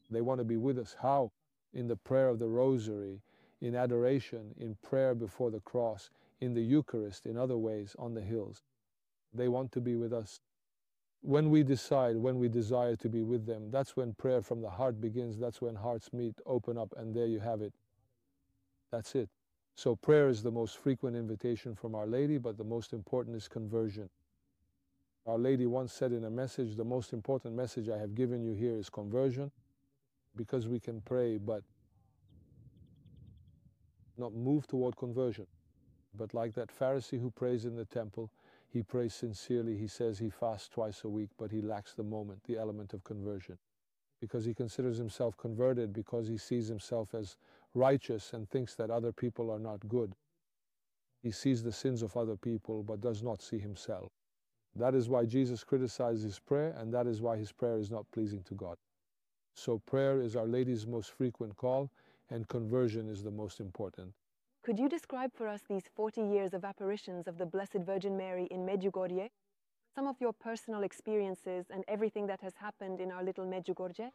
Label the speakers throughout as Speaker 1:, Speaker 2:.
Speaker 1: They want to be with us. How? In the prayer of the Rosary, in adoration, in prayer before the cross, in the Eucharist, in other ways, on the hills. They want to be with us. When we decide, when we desire to be with them, that's when prayer from the heart begins. That's when hearts meet, open up, and there you have it. That's it. So prayer is the most frequent invitation from Our Lady, but the most important is conversion. Our Lady once said in a message, the most important message I have given you here is conversion, because we can pray, but not move toward conversion. But like that Pharisee who prays in the temple, he prays sincerely. He says he fasts twice a week, but he lacks the moment, the element of conversion. Because he considers himself converted, because he sees himself as righteous and thinks that other people are not good. He sees the sins of other people, but does not see himself. That is why Jesus criticizes his prayer, and that is why his prayer is not pleasing to God. So prayer is Our Lady's most frequent call, and conversion is the most important.
Speaker 2: Could you describe for us these 40 years of apparitions of the Blessed Virgin Mary in Medjugorje? Some of your personal experiences and everything that has happened in our little Medjugorje?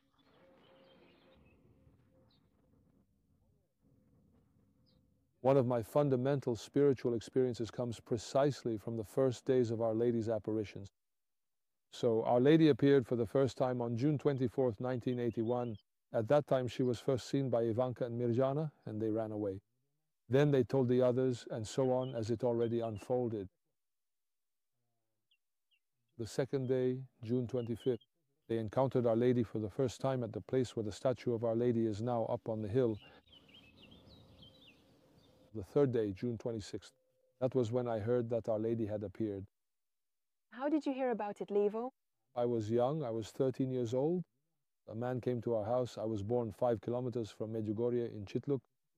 Speaker 1: One of my fundamental spiritual experiences comes precisely from the first days of Our Lady's apparitions. So Our Lady appeared for the first time on June 24th, 1981. At that time, she was first seen by Ivanka and Mirjana, and they ran away. Then they told the others, and so on, as it already unfolded. The second day, June 25th, they encountered Our Lady for the first time at the place where the statue of Our Lady is now, up on the hill. The third day, June 26th, that was when I heard that Our Lady had appeared.
Speaker 2: How did you hear about it, Levo?
Speaker 1: I was young, I was 13 years old. A man came to our house. I was born 5 kilometers from Medjugorje in Chitluk.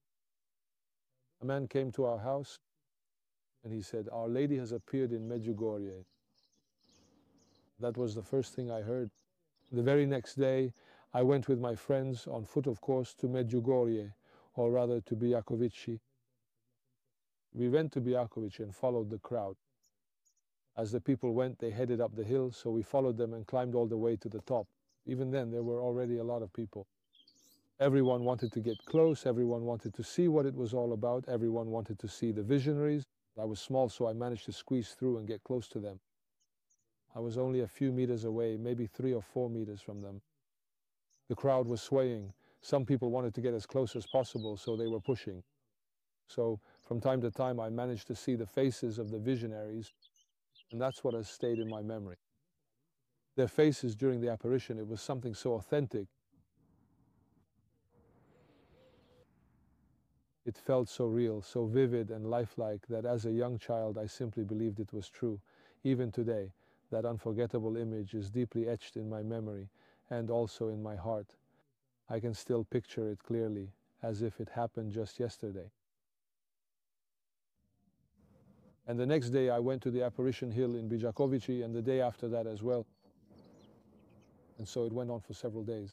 Speaker 1: A man came to our house and he said, Our Lady has appeared in Medjugorje. That was the first thing I heard. The very next day, I went with my friends, on foot of course, to Medjugorje, or rather to Bijakovići. We went to Bijakovići and followed the crowd. As the people went, they headed up the hill, so we followed them and climbed all the way to the top. Even then, there were already a lot of people. Everyone wanted to get close, everyone wanted to see what it was all about, everyone wanted to see the visionaries. I was small, so I managed to squeeze through and get close to them. I was only a few meters away, maybe 3 or 4 meters from them. The crowd was swaying. Some people wanted to get as close as possible, so they were pushing. So from time to time, I managed to see the faces of the visionaries, and that's what has stayed in my memory. Their faces during the apparition, it was something so authentic. It felt so real, so vivid and lifelike that as a young child I simply believed it was true. Even today, that unforgettable image is deeply etched in my memory and also in my heart. I can still picture it clearly, as if it happened just yesterday. And the next day I went to the apparition hill in Bijakovići, and the day after that as well. And so it went on for several days.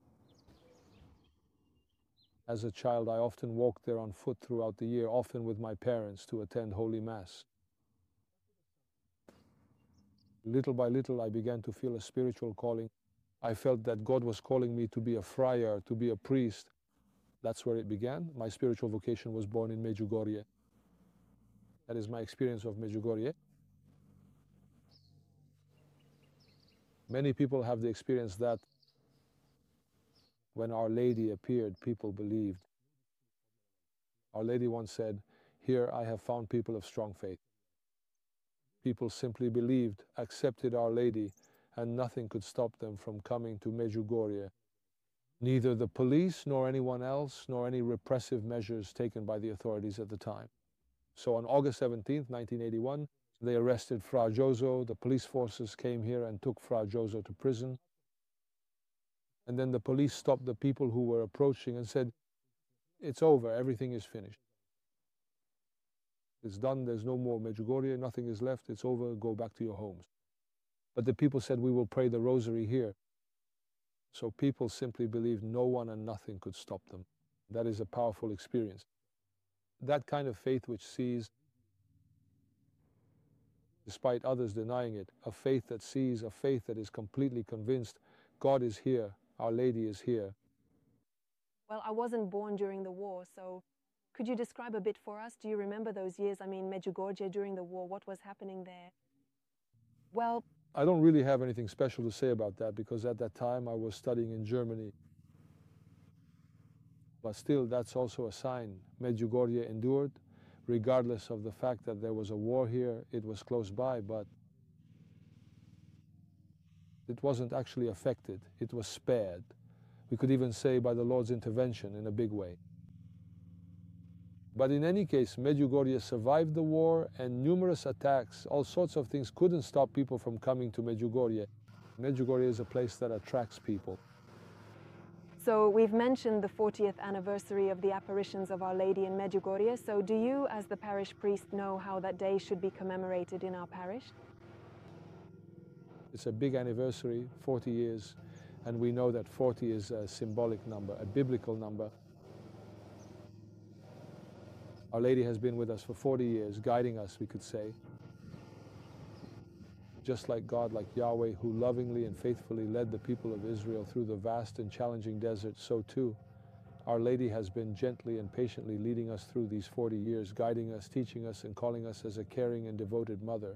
Speaker 1: As a child, I often walked there on foot throughout the year, often with my parents, to attend Holy Mass. Little by little, I began to feel a spiritual calling. I felt that God was calling me to be a friar, to be a priest. That's where it began. My spiritual vocation was born in Medjugorje. That is my experience of Medjugorje. Many people have the experience that when Our Lady appeared, people believed. Our Lady once said, "Here I have found people of strong faith." People simply believed, accepted Our Lady, and nothing could stop them from coming to Medjugorje. Neither the police nor anyone else, nor any repressive measures taken by the authorities at the time. So on August 17th, 1981, they arrested Fra Jozo. The police forces came here and took Fra Jozo to prison. And then the police stopped the people who were approaching and said, "It's over, everything is finished. It's done, there's no more Medjugorje, nothing is left, it's over, go back to your homes." But the people said, "We will pray the rosary here." So people simply believed no one and nothing could stop them. That is a powerful experience. That kind of faith which sees, despite others denying it, a faith that sees, a faith that is completely convinced God is here, Our Lady is here.
Speaker 2: Well, I wasn't born during the war, so could you describe a bit for us? Do you remember those years? I mean, Medjugorje during the war, what was happening there? Well,
Speaker 1: I don't really have anything special to say about that because at that time I was studying in Germany. But still, that's also a sign. Medjugorje endured, regardless of the fact that there was a war here. It was close by, but it wasn't actually affected. It was spared. We could even say by the Lord's intervention in a big way. But in any case, Medjugorje survived the war, and numerous attacks, all sorts of things couldn't stop people from coming to Medjugorje. Medjugorje is a place that attracts people.
Speaker 2: so we've mentioned the 40th anniversary of the apparitions of Our Lady in Medjugorje. So do you, as the parish priest, know how that day should be commemorated in our parish?
Speaker 1: It's a big anniversary, 40 years, and we know that 40 is a symbolic number, a biblical number. Our Lady has been with us for 40 years, guiding us, we could say. Just like God, like Yahweh, who lovingly and faithfully led the people of Israel through the vast and challenging desert, so too, Our Lady has been gently and patiently leading us through these 40 years, guiding us, teaching us, and calling us as a caring and devoted mother.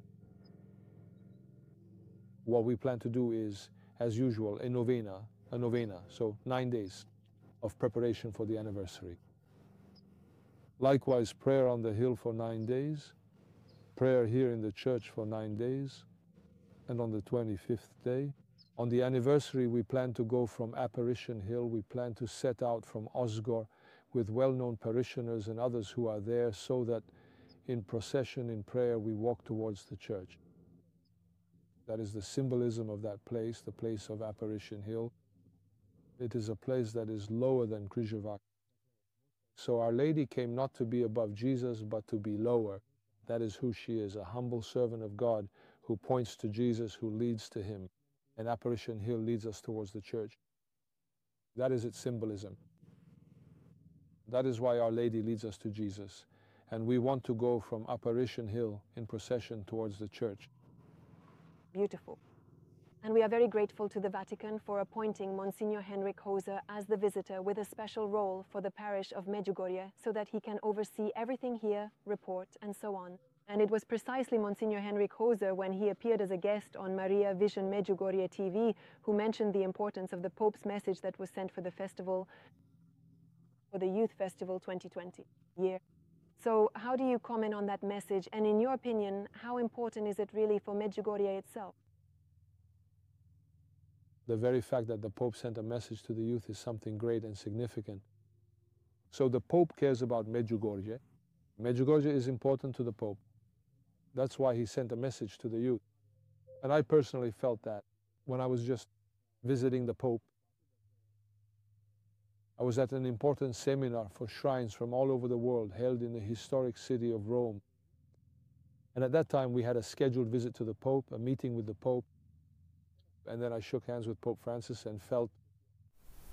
Speaker 1: What we plan to do is, as usual, a novena, so 9 days of preparation for the anniversary. Likewise, prayer on the hill for 9 days, prayer here in the church for 9 days, and on the 25th day. On the anniversary, we plan to go from Apparition Hill. We plan to set out from Osgor with well-known parishioners and others who are there, so that in procession, in prayer, we walk towards the church. That is the symbolism of that place, the place of Apparition Hill. It is a place that is lower than Križevak. So Our Lady came not to be above Jesus, but to be lower. That is who she is, a humble servant of God who points to Jesus, who leads to him. And Apparition Hill leads us towards the church. That is its symbolism. That is why Our Lady leads us to Jesus. And we want to go from Apparition Hill in procession towards the church.
Speaker 2: Beautiful. And we are very grateful to the Vatican for appointing Monsignor Henrik Hoser as the visitor with a special role for the parish of Medjugorje, so that he can oversee everything here, report, and so on. And it was precisely Monsignor Henrik Hoser, when he appeared as a guest on Maria Vision Medjugorje TV, who mentioned the importance of the Pope's message that was sent for the festival, for the Youth Festival 2020 year. So how do you comment on that message? And in your opinion, how important is it really for Medjugorje itself?
Speaker 1: The very fact that the Pope sent a message to the youth is something great and significant. So the Pope cares about Medjugorje. Medjugorje is important to the Pope. That's why he sent a message to the youth. And I personally felt that when I was just visiting the Pope. I was at an important seminar for shrines from all over the world held in the historic city of Rome. And at that time we had a scheduled visit to the Pope, a meeting with the Pope. And then I shook hands with Pope Francis and felt